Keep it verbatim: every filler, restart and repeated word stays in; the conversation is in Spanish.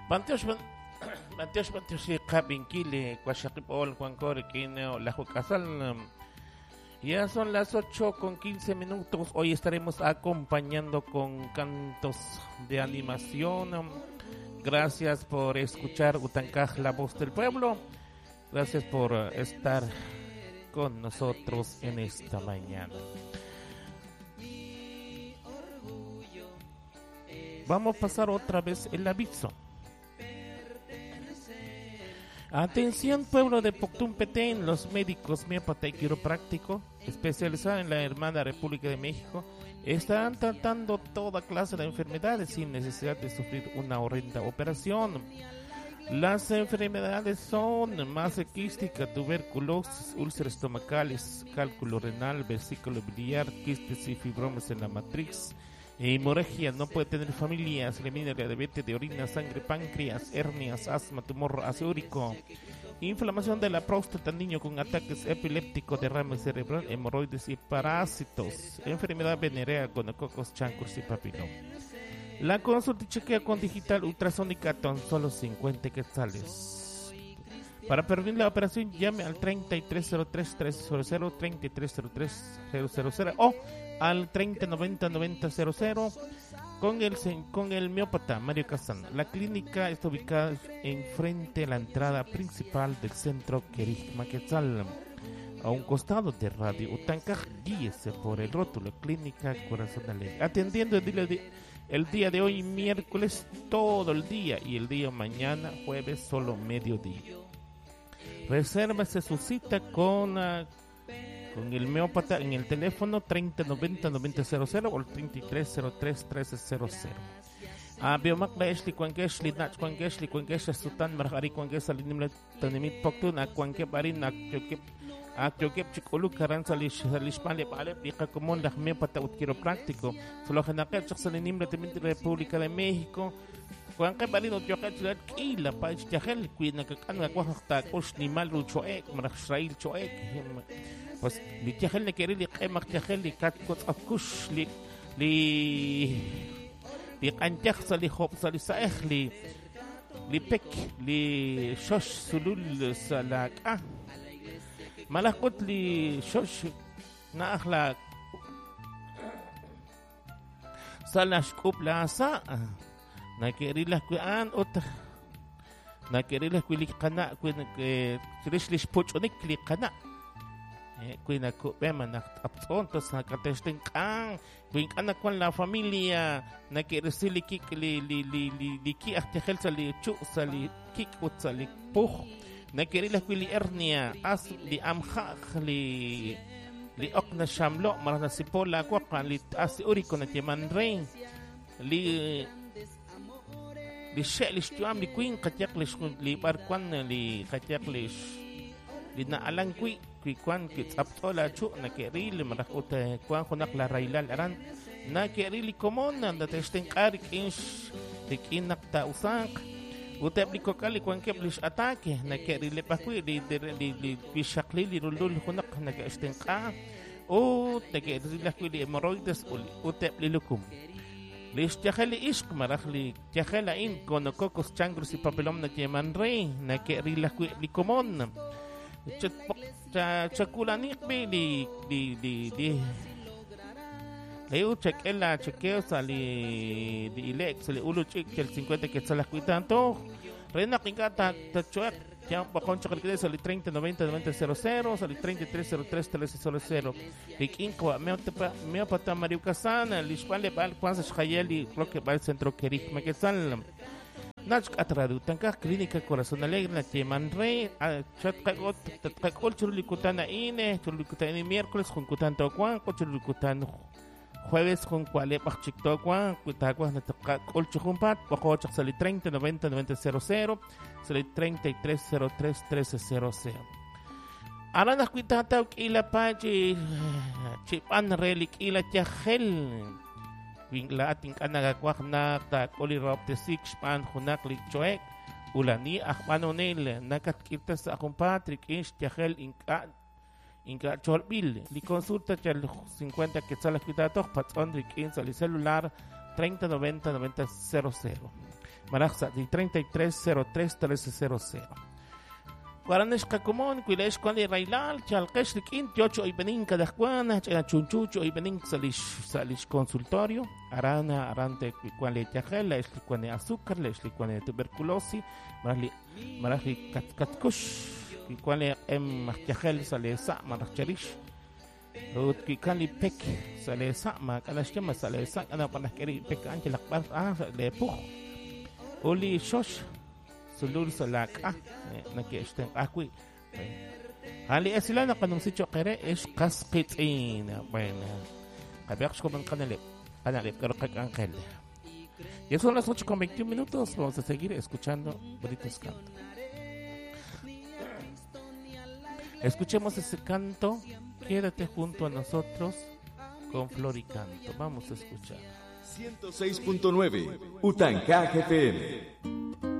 Bantios, Bantios, Bantios, y Cabinkili, Quashakipol, Juancor, Quineo, La Jucasal. Ya son las ocho con quince minutos. Hoy estaremos acompañando con cantos de animación. Gracias por escuchar Utancaj, la voz del pueblo. Gracias por estar con nosotros en esta mañana. Vamos a pasar otra vez el aviso. Atención pueblo de Poctumpetén, los médicos miópata y quiropráctico especializados en la hermana República de México estarán tratando toda clase de enfermedades sin necesidad de sufrir una horrenda operación. Las enfermedades son masa quística, tuberculosis, úlceras estomacales, cálculo renal, vesículo biliar, quistes y fibromas en la matriz, hemorragia, no puede tener familia, anemia, diabetes de orina, sangre, páncreas, hernias, asma, tumor ácido úrico, inflamación de la próstata, niño con ataques epilépticos, derrame cerebral, hemorroides y parásitos, enfermedad venérea, gonococos, chancros y papiloma. La consulta y chequeo con digital ultrasónica tan solo cincuenta quetzales. Para prevenir la operación llame al treinta y tres cero tres trescientos, treinta y tres cero tres cero o al treinta noventa noventa cero cero con el, con el miópata Mario Casán. La clínica está ubicada enfrente a la entrada principal del centro Querigma Quetzal, a un costado de Radio Utancaj. Guíese por el rótulo Clínica Corazón Alegre. Atendiendo el día, de, el día de hoy, miércoles, todo el día, y el día mañana, jueves, solo mediodía. Resérvese su cita con... Uh, con el miópata en el teléfono treinta noventa noventa cero cero o el treinta y tres cero tres trece cero cero. A biomakla esli kwangesh li nach kwangesh li kwangesh sutan marhari kwangesh alinimle tanimit poktun a kwanke barin a kyokep a kyokep chikulu karan salish salishpale pale pica común la miópata ut quiropráctico solo genaqel chaksalinimle tamit República de México. Kwanke barin ut yoket lat kila pa chahel kuina kakan na kwahta kosh ni malu choek marah Israel choek. Pues li tiajel le querer li qemak tiajel li kat kot akush li li li qantiaj sa li hop sa li saeh li li pek li shosh sulul sa la ka malakot li shosh na akhlaq sa la shkup la sa na querer la kuan ot na querer la kulik qana kun krish li shpochonik li qana Kuina kubema na aptontos na katesting kang kuin kana con la familia na kiresili kik li li li li li ki ahtehel sali chu sali kik ut sali puh na kirila kwili hernia as li amha li li okna shamlo marana sipola kwa kan li as uriko na timan rain li li sheli stuam li kuin katyak li li barkwan li katyak li li na alang kui kui kwan kits aptola chu na kerili marakut kwan kunak la railal aran na kerili komon na testen karik inch dikinak ta usank utepliko kali kwan keblish atake na kerili pakui li li li bishakli li rulul kunak na kesten ka o te kerili lakuli hemorroides utepli lukum lish tiajeli ishk marahli tiajela in gonococos changros y papilom na tieman rey na kerili lakuli komon chakulanik bi di di di di leo chequela chequeo sali di ilex sali ulo chik el cincuenta que salas cuitanto rena kingata tachuak ya bakon chakal kide sali treinta noventa noventa cero cero sali treinta y tres cero tres trece cero cero ikinko meotepa meopata Mario Casana lishpale bal kwanza shayeli bloque bal centro kerik makesal Nach atradu tangka clínica Corazón Alegre na Tieman Rey chat kagot tatkakol churulikutan na ine churulikutan ni miércoles con kutan tokwan ko churulikutan jueves con cuale pachik tokwan kutakwa na tatkakol chujumpat bako chak sali treinta noventa noventa cero cero sali treinta y tres cero tres trece cero cero ara na kuitataw kila pa chi chipan relik ila tiahel Wingla ating kanagakwak na tak olirop te six pan hunak lik choek ulani akmano nil nakatkita sa akong Patrick inch tiahel inka inka chorbil li consulta chal cincuenta quetzales cuitatos patron rik in sa li celular treinta noventa noventa cero cero Maraxa di treinta y tres cero tres trece cero cero. Guaranesh Kakumon, Quilesh Kwale Railal, Chalkeshlik Intiocho y Beninca de Juana, Chunchucho y Benin Salish Salish Consultorio, Arana, Arante, Quale Tiajela, Esliquane Azúcar, Esliquane Tuberculosis, Marali Marali Katkush, Quale M. Tiajel Sale Sa, Maracherish, Utkikali Pek, Sale Sa, Makalashema Sale Sa, Ana Panakeri Pek Angela Bar, Ah, Le Puj, Uli Shosh. Sulul salak ah nakishtem akwi hali asila na kanong sitio kere es kasqitin bueno kabiyaks ko man kanale kanale pero kag angel. Ya son las ocho con veintiún minutos, vamos a seguir escuchando bonitos cantos. Escuchemos ese canto, quédate junto a nosotros con Flor y Canto. Vamos a escuchar ciento seis punto nueve Utancaj F M.